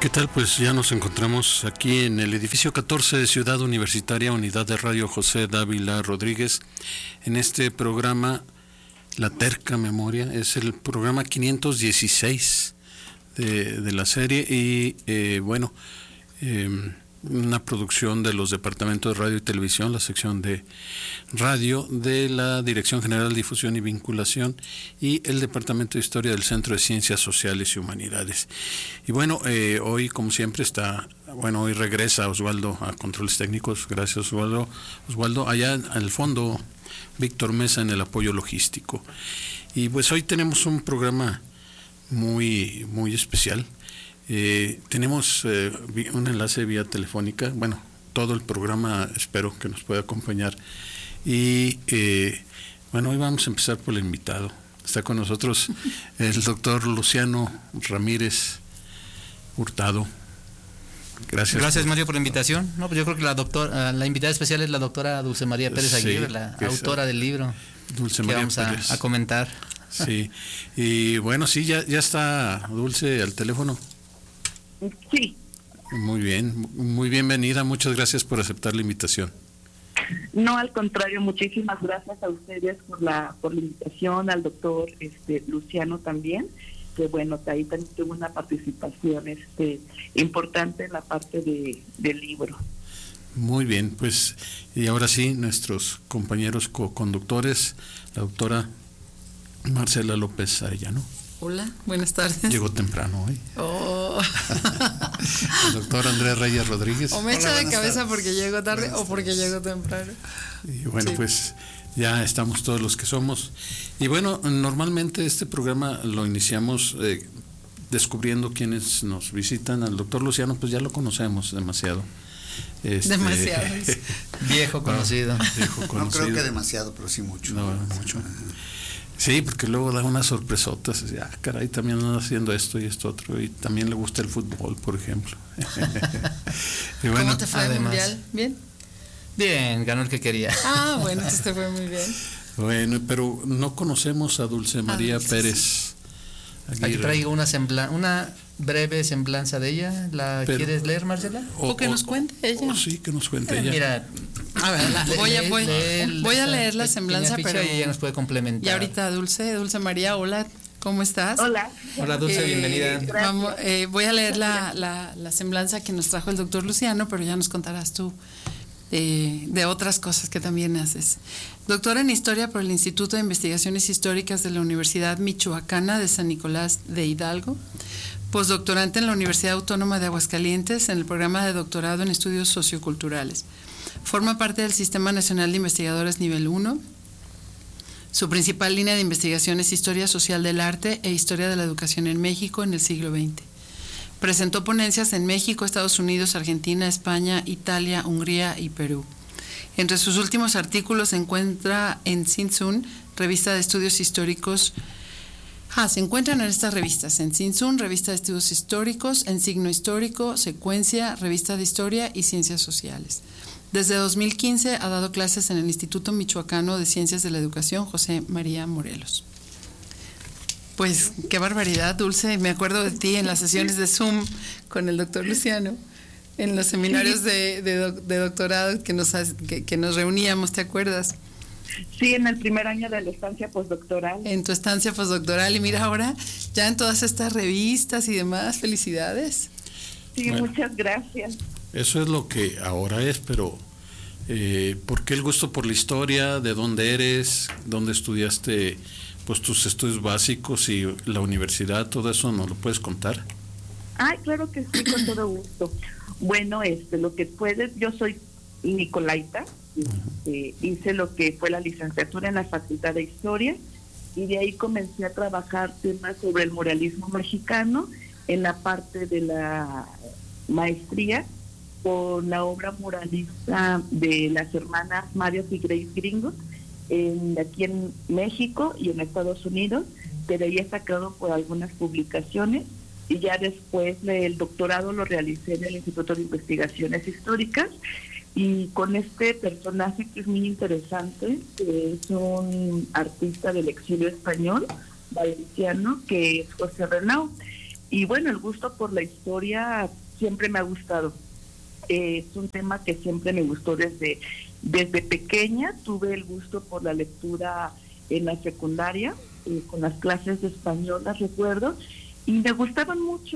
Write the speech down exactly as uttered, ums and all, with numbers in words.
¿Qué tal? Pues ya nos encontramos aquí en el edificio catorce de Ciudad Universitaria, Unidad de Radio José Dávila Rodríguez, en este programa La Terca Memoria. Es el programa quinientos dieciséis de, de la serie y eh, bueno, eh, una producción de los departamentos de radio y televisión, la sección de radio de la Dirección General de Difusión y Vinculación y el Departamento de Historia del Centro de Ciencias Sociales y Humanidades. Y bueno, eh, hoy como siempre está, bueno, hoy regresa Oswaldo a Controles Técnicos. Gracias, Oswaldo. Oswaldo, allá al fondo, Víctor Mesa en el apoyo logístico. Y pues hoy tenemos un programa muy, muy especial. Eh, tenemos eh, un enlace vía telefónica, bueno, todo el programa espero que nos pueda acompañar. Y eh, bueno, hoy vamos a empezar por el invitado. Está con nosotros el doctor Luciano Ramírez Hurtado. Gracias. Gracias, por... Mario, por la invitación. No, pues yo creo que la doctora, la invitada especial es la doctora Dulce María Pérez sí, Aguirre, la autora es, del libro Dulce que María vamos a, a comentar. Sí, y bueno, sí, ya, ya está Dulce al teléfono. Sí. Muy bien, muy bienvenida, muchas gracias por aceptar la invitación. No, al contrario, muchísimas gracias a ustedes por la por la invitación, al doctor este Luciano también, que bueno, ahí también tuvo una participación este importante en la parte de del libro. Muy bien, pues y ahora sí, nuestros compañeros co-conductores, la doctora Marcela López Arellano. Hola, buenas tardes. Llegó temprano hoy. Oh. El doctor Andrés Reyes Rodríguez. O me echa de cabeza tardes. Porque llego tarde buenas o porque tardes. Llego temprano. Y bueno, sí. Pues ya estamos todos los que somos. Y bueno, normalmente este programa lo iniciamos eh, descubriendo quienes nos visitan. Al doctor Luciano, pues ya lo conocemos demasiado. Este, demasiado. Viejo conocido. Viejo conocido. No creo que demasiado, pero sí mucho. No, mucho. Sí, porque luego da unas sorpresotas. Ah, caray, también anda haciendo esto y esto otro. Y también le gusta el fútbol, por ejemplo. Y bueno, ¿cómo te fue el mundial? ¿Bien? Bien, ganó el que quería. Ah, bueno, entonces te fue muy bien. Bueno, pero no conocemos a Dulce María ah, Pérez Aguirre. Aquí traigo una sembla, una breve semblanza de ella. ¿La pero, quieres leer, Marcela? O, o que o, nos cuente ella. O sí, que nos cuente eh, ella. Mira, a ver, la, voy, a, voy, lee, voy a leer la semblanza, pero y ella nos puede complementar. Y ahorita Dulce, Dulce María, hola, ¿cómo estás? Hola. Hola, Dulce, eh, bienvenida. Vamos, eh, voy a leer la, la, la semblanza que nos trajo el doctor Luciano, pero ya nos contarás tú eh, de otras cosas que también haces. Doctora en Historia por el Instituto de Investigaciones Históricas de la Universidad Michoacana de San Nicolás de Hidalgo. Postdoctorante en la Universidad Autónoma de Aguascalientes en el programa de doctorado en estudios socioculturales. Forma parte del Sistema Nacional de Investigadores Nivel uno. Su principal línea de investigación es Historia Social del Arte e Historia de la Educación en México en el siglo veinte. Presentó ponencias en México, Estados Unidos, Argentina, España, Italia, Hungría y Perú. Entre sus últimos artículos se encuentra en Sinsun, revista de estudios históricos. Ah, se encuentran en estas revistas, en Sinsun, revista de estudios históricos, en Signo Histórico, Secuencia, revista de historia y ciencias sociales. Desde dos mil quince ha dado clases en el Instituto Michoacano de Ciencias de la Educación José María Morelos. Pues qué barbaridad, Dulce, me acuerdo de ti en las sesiones de Zoom con el doctor Luciano, en los seminarios de, de, de doctorado que nos, que, que nos reuníamos, ¿te acuerdas? Sí, en el primer año de la estancia postdoctoral. En tu estancia postdoctoral, y mira ahora ya en todas estas revistas y demás, felicidades. Sí, bueno, muchas gracias. Eso es lo que ahora es, pero eh, ¿por qué el gusto por la historia? ¿De dónde eres? ¿Dónde estudiaste pues tus estudios básicos y la universidad? ¿Todo eso nos lo puedes contar? Ay, claro que sí, con todo gusto. Bueno, este, lo que puedes, yo soy nicolaita. Este, hice lo que fue la licenciatura en la Facultad de Historia y de ahí comencé a trabajar temas sobre el muralismo mexicano en la parte de la maestría con la obra muralista de las hermanas Marios y Grace Gringos en, aquí en México y en Estados Unidos, que de ahí he sacado por algunas publicaciones y ya después el doctorado lo realicé en el Instituto de Investigaciones Históricas. Y con este personaje que es muy interesante, que es un artista del exilio español, valenciano, que es José Renau. Y bueno, el gusto por la historia siempre me ha gustado. Eh, es un tema que siempre me gustó desde, desde pequeña. Tuve el gusto por la lectura en la secundaria, eh, con las clases de español, las recuerdo, y me gustaban mucho.